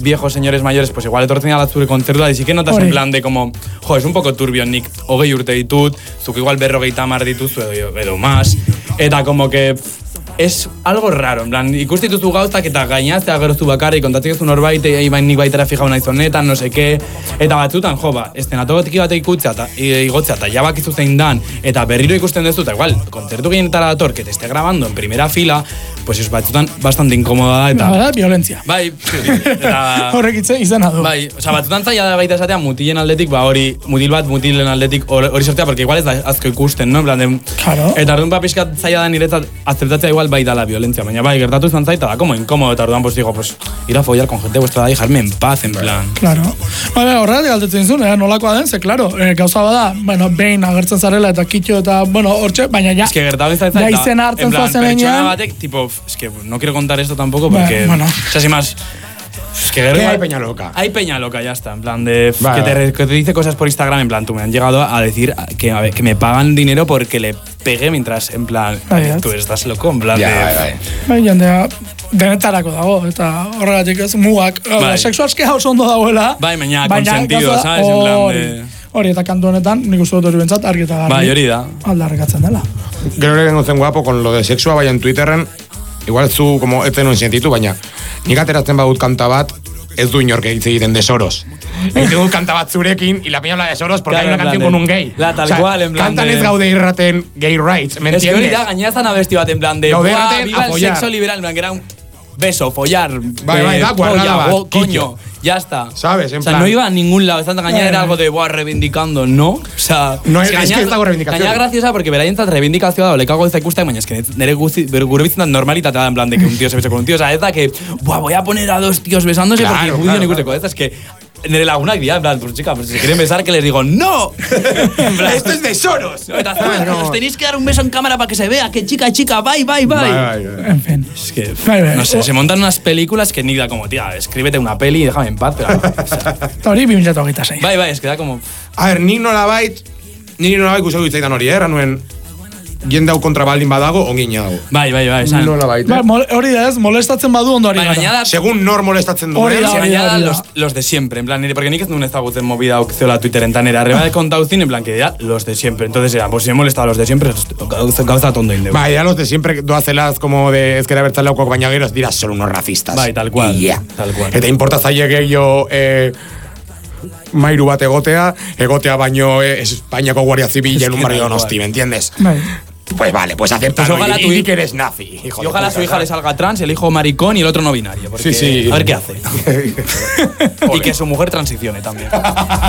viejos señores mayores, pues igual etortzen ala zure kontzertua, y sí que notas en plan de como, jo, es un poco turbio, nik 20 urte ditut, zuk igual 50 dituzu edo más, eta como que es algo raro, en plan, ikusti dituzu gauztak eta gainaztea gero zu bakarrik, kontatzen duzu norbait, nik baitera fijau naiz honetan, no sé qué, eta batzutan, jo, estenatogotiki bat igotzea eta ja bakizu zein dan, eta berriro ikusten duzu, eta igual, kontzertu gehienetara dator, que te esté grabando en primera fila, pues es batzutan bastante incómoda eta... Bada, violentzia. Bai, eta... Horrek izena du. Bai, oza, batzutan zaila da baita esatea mutilen aldetik, hori, mutilen aldetik hori sortea, porque igual ez da azko ikusten, no? En plan de... Claro. Eta orduan pixkat zaila da niretzat aceptatzea igual bai da la violencia, baina bai, gertatu izan zaita da, como incómodo, eta orduan pues digo, pues, ir a follar con gente vuestra da, dejarme en paz, en plan. Claro. Bai, horregatik galdetzen zuen, nolakoa den, ze, claro, gauza bada, bueno, behin agertzen zarela eta kitxo eta, bueno, hortxe, baina ja... Es que gertatu izan zaita, ja izena hartzen zuazen pertsona batek, tipo, es que no quiero contar esto tampoco porque... Bueno. O sea, sin más... Es que hay peña loca. Hay peña loca, ya está. En plan de... Que te dice cosas por Instagram, en plan, tú me han llegado a decir que me pagan dinero porque le pegué mientras, en plan, tú estás loco, en plan de... Bai, jendea, denetarako dago, eta horregatik ez mugak. Sexualski oso ondo dagoela. Bai, baina consentido, ¿sabes? En plan de... Hori, eta kantu honetan, nik uste dut hori bentsat, argi eta garbi. Bai, hori da. Aldarrikatzen dela. Gero ere zen guapo, con lo de sexua, baina en Twitterren, igual zu, como, ez zenuen sentitu, baina nik ateratzen badut kanta bat, ez du inork hitz egiten de Soros. Egiten dut kanta bat zurekin, y la peña habla de Soros porque hay una canción con un gay. La tal cual, en plan de... Kantan ez gaude irraten gay rights, ¿me entiendes? Es que hori da, gainera zan abesti bat, en plan de... Gaude irraten viva a follar. el sexo liberal, en plan, que era un beso, follar, Bai, da, guardada bat, coño, ya está. ¿Sabes? En o sea, plan... no iba a ningún lado, esta gañera era algo de, reivindicando, ¿no? O sea... No, es que ez dago reivindicación. Gañera graciosa, porque beraientzat reivindikazioa da, lekago ez da ikusten, baina es que nire gure bizitzan normalitatea da, en plan, de que un tío se bese con un tío, o sea, ez da que, voy a poner a dos tíos besándose porque muy ikusteko, ez da, es que... Nire lagunak dira, en plan, pues chica, pues si quieren besar, que les digo, ¡no! En plan, ¡esto es de Soros! Os tenéis que dar un beso en cámara para que se vea que chica, bye. En fin. Es que, no sé, se montan unas películas que ni da como, tía, escríbete una peli y déjame en paz, pero... Eta hori 2026. Bai, es que da como... A ver, nik nolabait kusau ditzaidan hori, nuen jende hau kontra baldin badago, ongin hau. Bai, esan. Nolabait, hori da ez, molestatzen badu ondo hori gara. Según nor molestatzen duen. Hori da. Los de siempre, en plan, porque nik ez nuen ezagutzen movida aukziola Twitteren tanera. Arreba de kontautzin, en plan, que ya los de siempre. Entonces era, pues si me molestaba los de siempre, gauza tondo indeu. Bai, ya los de siempre doazelaz como de ezkera bertzaleukoak baina gero dirás solo unos racistas. Bai, tal cual. Tal cual. Eta importa zaile gehiago mairu bat egotea baino Espainiako Guardia Civil en un barrio Donosti, ¿me entiendes? Bai. Pues vale, pues acéptalo y di que eres nazi. Y ojalá su hija le salga trans, el hijo maricón y el otro no binario. Porque, sí. A ver qué hace. Y que su mujer transicione también.